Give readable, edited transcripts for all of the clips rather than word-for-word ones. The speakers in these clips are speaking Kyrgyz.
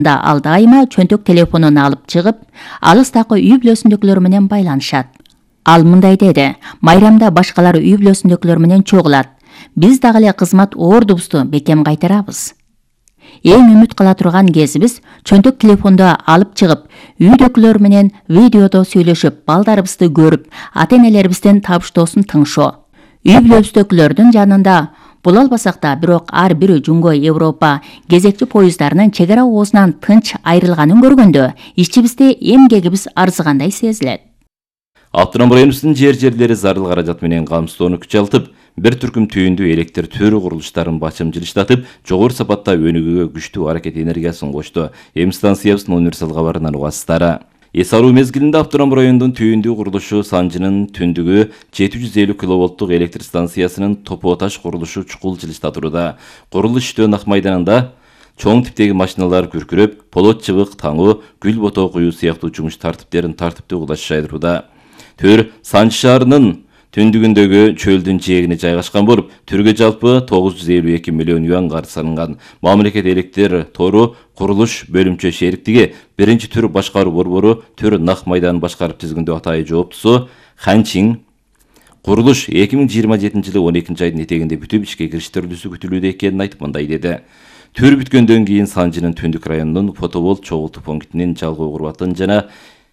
ал дайыма чөнтөк телефонун алып чыгып, алыстагы үй бүлөсүндөгүлөр менен байланышат. Ал мындай деди: майрамда башкалар үй бүлөсүндөгүлөр менен чогулат. Биз дагы эле кызмат ордубузду бекем кайтарабыз. Эң үмүт кыла турган кезибиз чөнтөк телефондо алып чыгып, үйдөгүлөр менен видеодо сүйлөшүп, балдарыбызды көрүп, ата-энелерибизден табыштоосун тыңшоо. Үй бүлөбүздөгүлөрдүн жанында боло албасак да, бирок ар бир Жуңго Европа кезекчи поезддарынын чек ара оозунан тынч айрылганын көргөндө ичибизде эмгегибиз арзыгандай сезилет. Автоном районубуздун жерлери зарыл каражат менен камсыздоону күчалтып, бир түркүм түйүндүү электр төрү курулуштарын бачым жылыштатып, жогору сапатта өнүгүүгө күчтүү аракет энергиясын кошту. Эми станциябыздын универсал кабарынан угасыздар. Эс алуу мезгилинде автоном райондун түйүндүү курулушу Санжынын түндүгү 750 киловолттук электр станциясынын Топо Таш курулушу чукул жылыштатууда. Курулуш иштөө Ак майданында чоң типтеги машиналар күркүрөп, полот чыбык таңуу, гүл бото куюу сыяктуу жумуш тартиптерин тартиптүү кылыш жайдырууда. Төр Санжы шаарынын түндүгүндөгү чөлдүн жээгине жайгашкан болуп, түргө жалпы 952 миллион юан каржы салынган. Мамлекет электр тору курулуш бөлүмчө шериктиги биринчи түр башкаруу борбору төр Ак майданын башкарып тизгиндөө атайы жооптусу Ханчин курулуш 2027 жылы 12 айдын этегинде бүтүп ишке кириштерилүүсү күтүлүүдө экенин айтып мындай деди: Төр бүткөндөн кийин Санжынын түндүк районунун фотоволт чогултуу пунктинин жалгоо курбатын жана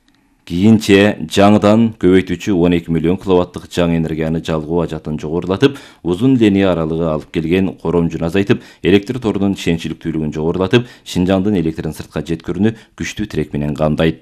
кийинче жаңыдан көбөйтүүчү 12 миллион киловаттык жаңы энергияны жалгоо ажатын жогорулатып, узун линия аралыгы алып келген коромжун азайтып, электр торунун ишенчиликтүүлүгүн жогорулатып, Шинжаңдын электрин сыртка жеткирүүнү күчтүү тирек менен камдайт.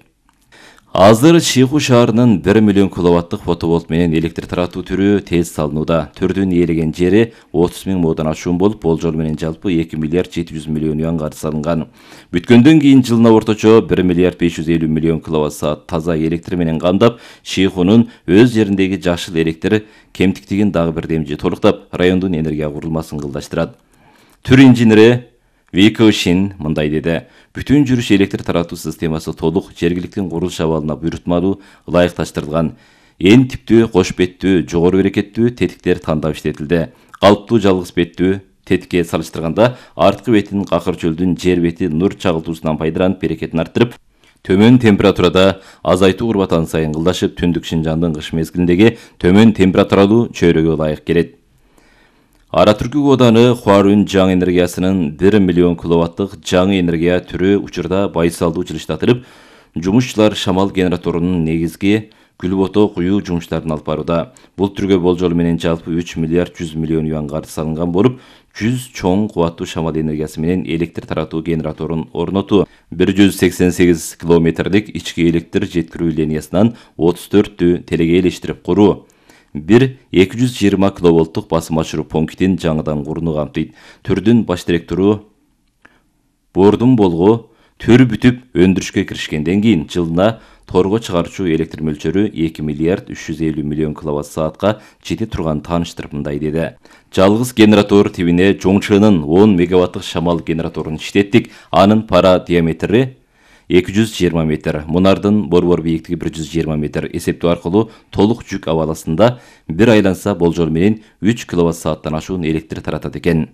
Азыр Шиху шаарынын 1 миллион киловаттык фотоволт менен электр таратуу түрү тез салынууда. Төрдүн ээлеген жери 30 000 модан ашуун болуп, болжол менен жалпы 2 миллиард 700 миллион юан каржы салынган. Бүткөндөн кийин жылына орточо 1 миллиард 550 миллион киловатт саат таза электр менен камдап, Шихунун өз жериндеги жашыл электр кемтиктигин дагы бир демжи толуктап, райондун энергия курулмасын кылдаштырат. Түр инженери Вико Шин мындай деди: бүтүн жүрүш электр таратуу системасы толук жергиликтин курулуш абалына буйрутмалуу ылайыкташтырылган. Эң типтүү, кош беттүү, жогору берекеттүү тетиктер тандап иштетилди. Калыптуу жалгыз беттүү тетикке салыштырганда арткы бетин какыр чөлдүн жер бети нур чагылтуусунан пайдаланып берекетин арттырып, төмөн температурада азайтуу курбатан сайын кылдашып, түндүк Шинжаңдын кыш мезгилиндеги төмөн температуралуу чөйрөгө ылайык келет. Ара Түркү ооданы Хуарун жаңы энергиясынын 1 миллион киловаттык жаңы энергия түрү учурда байсалдуу жылыштатылып, жумушчулар шамал генераторунун негизги гүл бото куюу жумуштарын алып барууда. Бул түргө болжол менен жалпы 3 миллиард 100 миллион юан каржы салынган болуп, 100 чоң кубаттуу шамал энергиясы менен электр таратуу генераторун орнотуу, 188 километрлик ички электр жеткирүү линиясынан 34 телеге элештирип куруу, 220 киловолттук басым ачыруу пунктин жаңыдан курууну камтыйт. Түрдүн баш директору Бордун Болгу төр бүтүп өндүрүшкө киришкенден кийин жылына торго чыгарчу электр мөлчөрү 2 миллиард 350 миллион киловатт саатка жете турган тааныштырып мындай деди: жалгыз генератор тибине Жоңчынын 10 мегаваттык шамал генераторун иштеттик. Анын пара диаметри 220 метр, мунардын борбор бийиктиги 120 метр. Эсептөө аркылуу толук жүк абаласында бир айланса болжол менен 3 киловатт сааттан ашуун электр таратат экен.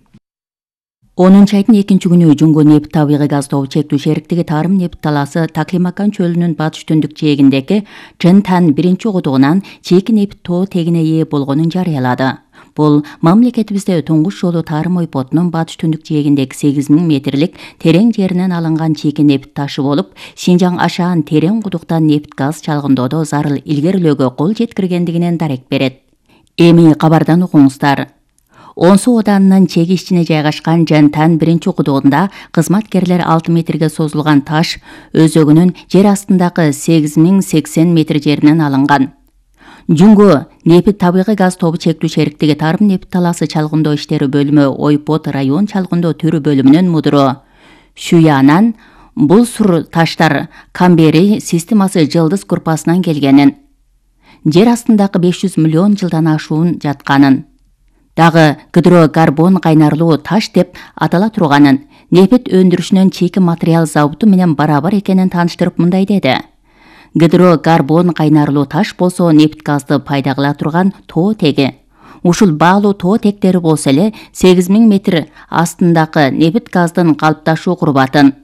10 айдын 2 күнү Жуңго нефт табигый газ тобу чектүү шериктиги Тарым нефт талаасы Таклимакан чөлүнүн батыш түндүк жээгиндеги Чентан биринчи кудугунан чийки нефт тоо тегине ээ болгонун жарыялады. Бул мамлекетибизде туңгуч жолу Тарым ойпотунун батыш түндүк жээгиндеги 8000 метрлик терең жеринен алынган чийки нефт ташы болуп, Шинжаң ашаан терең кудуктан нефт газ чалгындоодо зарыл илгерилөөгө кол жеткиргендигинен дарек берет. Эми кабардан окуңуздар. Онсу оданынын чеги ичине жайгашкан Жантан биринчи кудугунда кызматкерлер 6 метрге созулган таш өзөгүнүн жер астындагы 8080 метр жеринен алынган. Жуңго нефт табигый газ тобу чектүү шериктиги Тарым нефт талаасы чалгындоо иштери бөлүмү Ойпот район чалгындоо түрү бөлүмүнүн мудуру Шуянан бул сур таштар Камбери системасы жылдыз группасынан келгенин, жер астындагы 500 миллион жылдан ашуун жатканын, дагы гидрокарбон кайнарлуу таш деп атала турганын, нефт өндүрүшүнөн чийки материал заводу менен барабар экенин тааныштырып мындай деди: гидрокарбон кайнарлуу таш болсо нефт газды пайда кыла турган тоо теги. Ушул баалуу тоо тектери болсо эле 8000 метр астындагы нефт газдын калыпташуу курбатын